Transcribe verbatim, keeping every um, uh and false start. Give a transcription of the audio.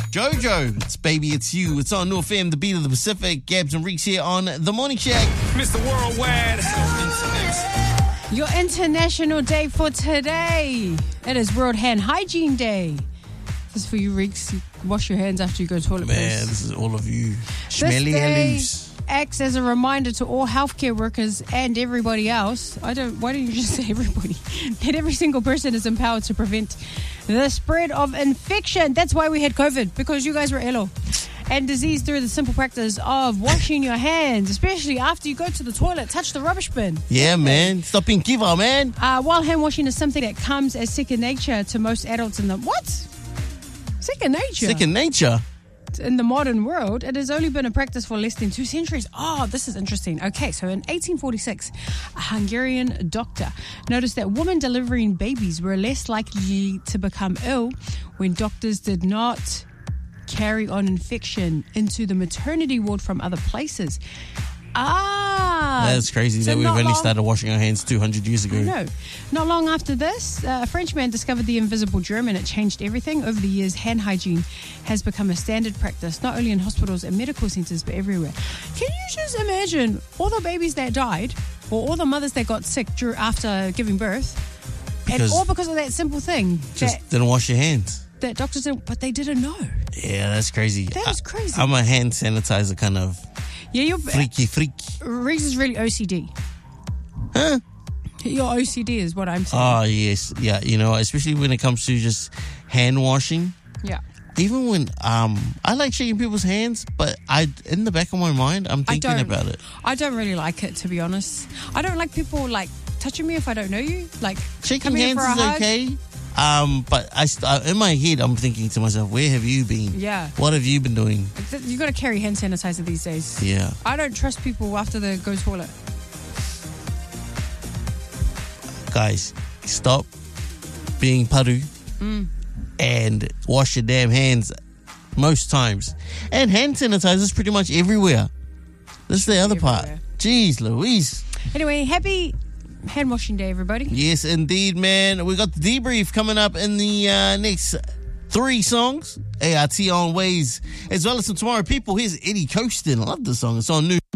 Jojo, it's Baby It's You. It's on New F M, the beat of the Pacific. Gabs and Reeks here on The Morning Shack. Mister Worldwide. Your international day for today. It is World Hand Hygiene Day. This is for you, Reeks. Wash your hands after you go to toilet. Man, place. this is all of you. This Schmelly day loose. acts as a reminder to all healthcare workers and everybody else. I don't. Why don't you just say everybody? That every single person is empowered to prevent the spread of infection. That's why we had COVID, because you guys were ill. And disease through the simple practice of washing your hands, especially after you go to the toilet. Touch the rubbish bin. Yeah, man. Stop being kiva, man. Uh, while hand washing is something that comes as second nature to most adults in the what? Second nature. Second nature. In the modern world, it has only been a practice for less than two centuries. Oh, this is interesting. Okay, so in eighteen forty-six, a Hungarian doctor noticed that women delivering babies were less likely to become ill when doctors did not carry on infection into the maternity ward from other places. Ah, That's crazy so that we've not only long- started washing our hands two hundred years ago. No. Not long after this, uh, a Frenchman discovered the invisible germ, and it changed everything. Over the years, hand hygiene has become a standard practice, not only in hospitals and medical centres, but everywhere. Can you just imagine all the babies that died, or all the mothers that got sick dur- after giving birth, and Because- all because of that simple thing Just that, didn't wash your hands. that doctors didn't, but they didn't know. Yeah, that's crazy. That is I- crazy. I'm a hand sanitizer kind of Yeah, you're... freaky freak. Reese is really O C D. Huh? Your O C D is what I'm saying. Oh, yes. Yeah, you know, especially when it comes to just hand washing. yeah. Even when um, I like shaking people's hands, but I, in the back of my mind, I'm I thinking don't. about it. I don't really like it, to be honest. I don't like people like touching me if I don't know you. Like Shaking coming in hands for a is hug. okay. Um, but I, st- uh, in my head, I'm thinking to myself, where have you been? Yeah. What have you been doing? You got to carry hand sanitizer these days. Yeah. I don't trust people after they go toilet. Guys, stop being paru Mm. and wash your damn hands most times. And hand sanitizer is pretty much everywhere. This is the other part. Everywhere. Jeez Louise. Anyway, happy hand washing day, everybody. Yes, indeed, man. We got the debrief coming up in the uh, next three songs. A R T on Ways, as well as some Tomorrow People. Here's Eddie Coaston. I love this song. It's on New.